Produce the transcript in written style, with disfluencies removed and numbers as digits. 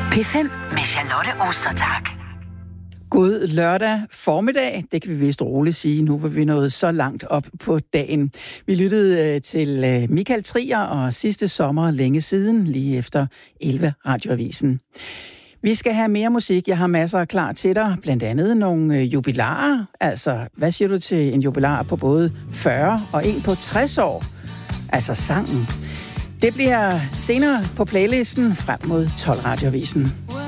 P5 med Charlotte Ostertag. God lørdag formiddag, det kan vi vist roligt sige, nu hvor vi nået så langt op på dagen. Vi lyttede til Michael Trier og sidste sommer længe siden, lige efter 11 Radioavisen. Vi skal have mere musik, jeg har masser klar til dig, blandt andet nogle jubilarer. Altså, hvad siger du til en jubilar på både 40 og en på 60 år? Altså sangen. Det bliver senere på playlisten frem mod 12 Radioavisen.